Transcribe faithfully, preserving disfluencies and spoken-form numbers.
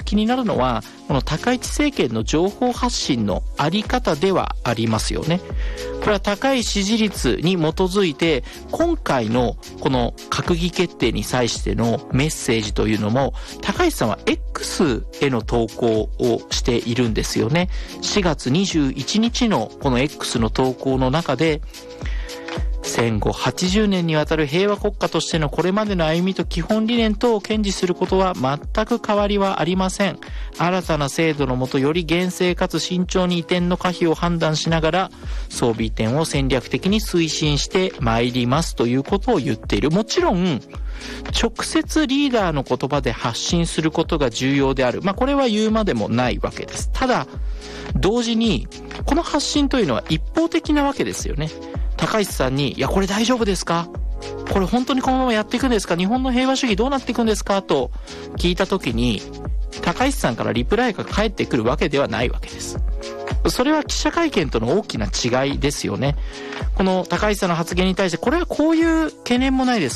気になるのはこの高市政権の情報発信のあり方ではありますよね。これは高い支持率に基づいて今回のこの閣議決定に際してのメッセージというのも、高市さんは X への投稿をしているんですよね。しがつにじゅういちにちのこの X の投稿の中で、戦後はちじゅうねんにわたる平和国家としてのこれまでの歩みと基本理念等を堅持することは全く変わりはありません。新たな制度のもとより厳正かつ慎重に移転の可否を判断しながら装備移転を戦略的に推進してまいりますということを言っている。もちろん直接リーダーの言葉で発信することが重要である。まあこれは言うまでもないわけです。ただ同時にこの発信というのは一方的なわけですよね。高市さんに、いやこれ大丈夫ですか、これ本当にこのままやっていくんですか、日本の平和主義どうなっていくんですかと聞いた時に、高市さんからリプライが返ってくるわけではないわけです。それは記者会見との大きな違いですよね。この高市さんの発言に対して、これはこういう懸念もないです